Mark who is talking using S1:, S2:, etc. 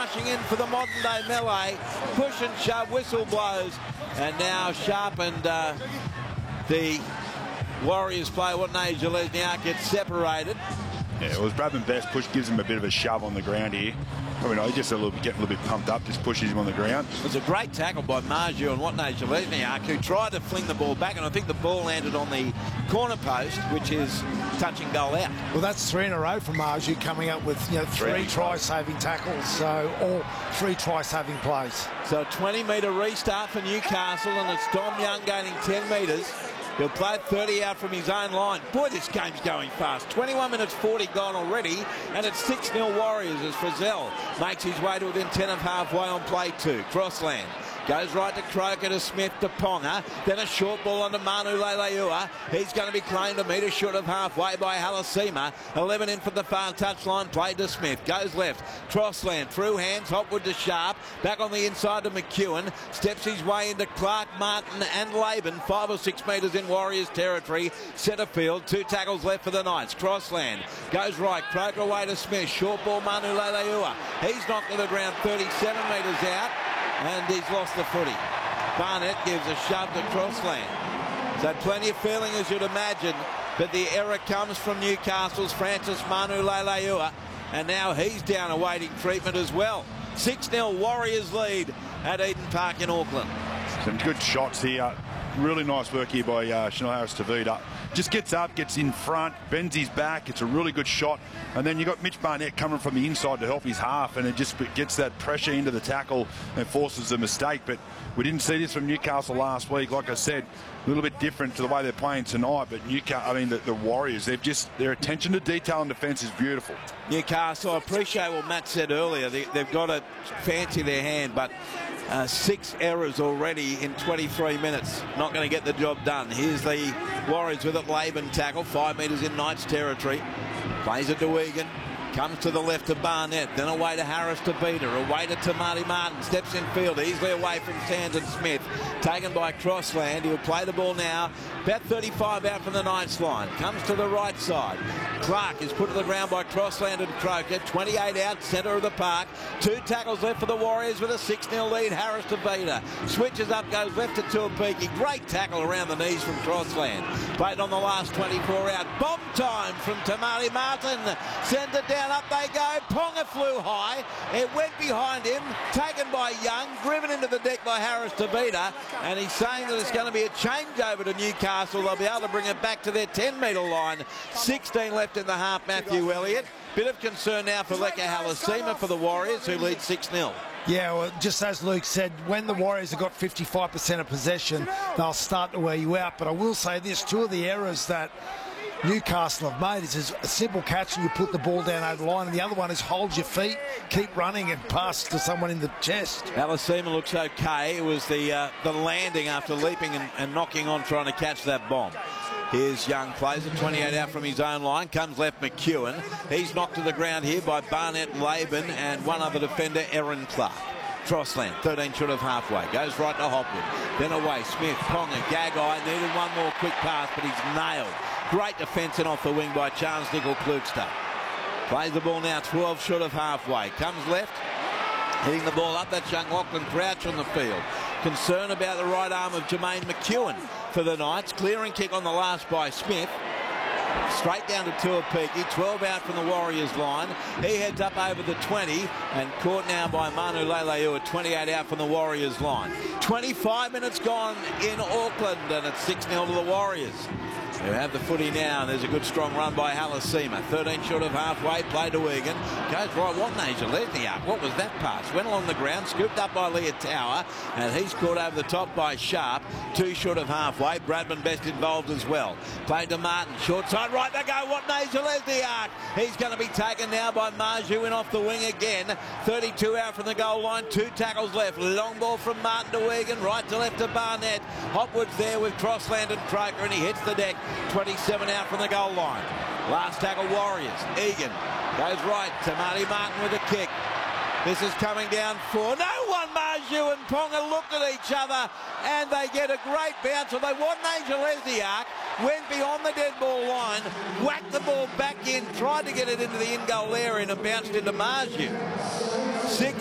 S1: rushing in for the modern day melee. Push and shove, whistle blows. And now Sharp and the Warriors player, Watene Zelezniak, gets separated.
S2: Yeah, it was Bradman Best. Push gives him a bit of a shove on the ground here. I mean, he's just getting a little bit pumped up, just pushes him on the ground.
S1: It was a great tackle by Marju and Watene Zelezniak, who tried to fling the ball back, and I think the ball landed on the corner post, which is touch and goal out.
S3: Well, that's 3 in a row from Marju, coming up with 3 try-saving tackles, so all 3 try-saving plays.
S1: So a 20-metre restart for Newcastle, and it's Dom Young gaining 10 metres. He'll play 30 out from his own line. Boy, this game's going fast. 21 minutes 40 gone already, and it's 6-0 Warriors as Frizzell makes his way to within 10 of halfway on play 2. Crossland goes right to Croker, to Smith, to Ponga. Then a short ball onto Manu Leilua. He's going to be claimed a metre short of halfway by Halasima. 11 in for the far touchline, played to Smith. Goes left. Crossland through hands. Hopwood to Sharp. Back on the inside to McEwen. Steps his way into Clark, Martin and Laban. 5 or 6 metres in Warriors territory. Centre field. 2 tackles left for the Knights. Crossland goes right. Croker away to Smith. Short ball Manu Leilua. He's knocked to the ground 37 metres out. And he's lost the footy. Barnett gives a shove to Crossland. So plenty of feeling, as you'd imagine, but the error comes from Newcastle's Francis Manu Leilua, and now he's down awaiting treatment as well. 6-0 Warriors lead at Eden Park in Auckland.
S2: Some good shots here. Really nice work here by Chanel Harris-Tavita. Just gets up, gets in front, bends his back. It's a really good shot. And then you've got Mitch Barnett coming from the inside to help his half, and it just gets that pressure into the tackle and forces a mistake. But we didn't see this from Newcastle last week. Like I said, a little bit different to the way they're playing tonight. But the Warriors, their attention to detail and defence is beautiful.
S1: Newcastle, I appreciate what Matt said earlier. They've got to fancy their hand, but 6 errors already in 23 minutes. Not going to get the job done. Here's the Warriors with it. Laban tackle, 5 metres in Knights territory. Plays it to Egan. Comes to the left to Barnett, then away to Harris-Tavita, away to Tamati Martin, steps in field, easily away from Sandon Smith, taken by Crossland. He'll play the ball now, about 35 out from the Knights line, comes to the right side. Clark is put to the ground by Crossland and Croker, 28 out, centre of the park. 2 tackles left for the Warriors with a 6-0 lead. Harris-Tavita switches up, goes left to Tuapiki. Great tackle around the knees from Crossland. Played on the last 24 out. Bomb time from Tamati Martin. Sends it down, up they go. Ponga flew high. It went behind him, taken by Young, driven into the deck by Harris-Tavita, and he's saying that it's going to be a changeover to Newcastle. They'll be able to bring it back to their 10-metre line. 16 left in the half, Matthew Elliott. Bit of concern now for Leka Halasima for the Warriors, who lead 6-0.
S3: Yeah, well, just as Luke said, when the Warriors have got 55% of possession, they'll start to wear you out. But I will say this, 2 of the errors that Newcastle have made is a simple catch and you put the ball down over the line, and the other one is hold your feet, keep running and pass to someone in the chest.
S1: Halasima looks okay. It was the landing after leaping and knocking on, trying to catch that bomb. Here's Young, plays it 28 out from his own line, comes left McEwen. He's knocked to the ground here by Barnett, Laban and one other defender, Aaron Clark. Crossland, 13 short of halfway, goes right to Hopwood, then away, Smith, Ponga, Gagai, needed one more quick pass, but he's nailed. Great defence in off the wing by Charles Nicol-Klugstad. Plays the ball now 12 short of halfway, comes left, hitting the ball up. That's young Lachlan Crouch on the field. Concern about the right arm of Jermaine McEwen for the Knights. Clearing kick on the last by Smith. Straight down to Tuapiki, 12 out from the Warriors line. He heads up over the 20 and caught now by Manu Leilua, 28 out from the Warriors line. 25 minutes gone in Auckland, and it's 6-0 to the Warriors, who have the footy now. And there's a good strong run by Halasima. 13 short of halfway, play to Egan. Goes right, Watene Zelezniak. What was that pass? Went along the ground, scooped up by Leah Tower, and he's caught over the top by Sharp. 2 short of halfway. Bradman Best involved as well. Played to Martin. Short side, right they go. Watene Zelezniak. He's going to be taken now by Marju in off the wing again. 32 out from the goal line. 2 tackles left. Long ball from Martin to Egan. Right to left to Barnett. Hopwood's there with Crossland and Croker, and he hits the deck. 27 out from the goal line. Last tackle Warriors. Egan goes right. Tamati Martin with a kick. This is coming down for no one. Marju and Ponga looked at each other and they get a great bounce. Although Watene Zelezniak went beyond the dead ball line, whacked the ball back in, tried to get it into the in-goal area and it bounced into Marju. 6